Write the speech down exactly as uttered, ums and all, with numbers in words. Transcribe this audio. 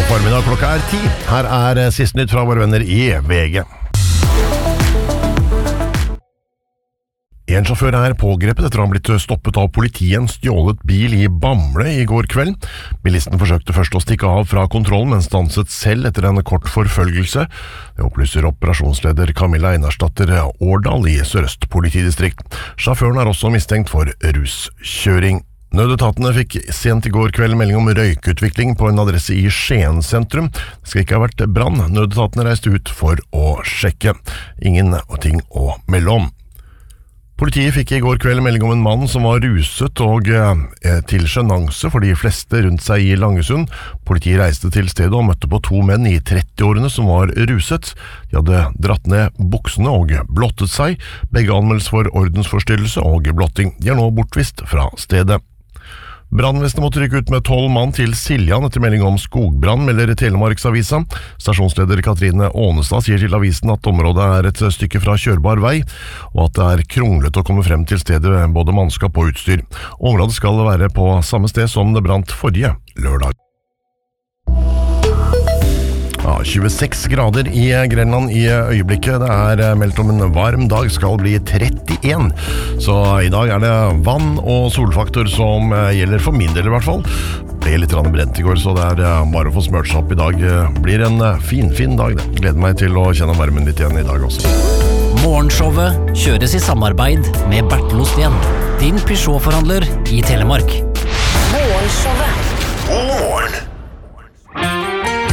God formiddag, klokka er ti. Her er siste nytt fra våre venner i V G. En sjåfør er pågrepet etter å ha blitt stoppet av politiet i en stjålet bil i Bamble i går kveld. Bilisten forsøkte først å stikke av fra kontrollen, men stanset selv etter en kort forfølgelse. Det opplyser operasjonsleder Camilla Einarsdatter Årdal i Sør-Øst politidistrikt. Sjåføren er også mistenkt for ruskjøring. Nødetatene fikk sent i går kveld melding om røykutvikling på en adresse i Skien sentrum. Det skal ikke ha vært brann. Nødetatene reiste ut for å sjekke. Ingen ting å melde om. Politiet fikk i går kveld melding om en mann som var ruset og eh, til sjenanse for de fleste rundt seg i Langesund. Politiet reiste til stedet og møtte på to menn i trettiårene som var ruset. De hadde dratt ned buksene og blottet seg. Begge anmeldes for ordensforstyrrelse og blotting. De er nå bortvist fra stedet. Brannvesenet måtte rykke ut med tolv mann til Siljan etter melding om skogbrann, melder Telemarksavisa. Stasjonsleder Katrine Ånestad sier til avisen at området er et stykke fra kjørbar vei, og at det er kronglet å komme frem til stedet både mannskap og utstyr. Området skal være på samme sted som det brant forrige lørdag. Ja, tjueseks grader i Grenland i øyeblikket. Det er meldt om en varm dag, skal bli trettien. Så i dag er det vann og solfaktor som gjelder for min del i hvert fall. Det ble litt brent i går, så det er bare å få smørt seg opp i dag. Det blir en fin, fin dag. Det. Gleder meg til å kjenne varmen litt igjen i dag også. Morgenshowet kjøres i samarbeid med Bertel Osten, din Peugeot-forhandler i Telemark. Morgenshowet.